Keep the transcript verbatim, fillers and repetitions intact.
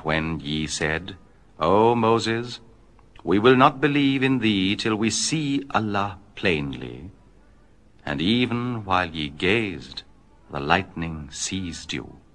when ye said, O Moses, we will not believe in thee till we see Allah plainly. And even while ye gazed, the lightning seized you.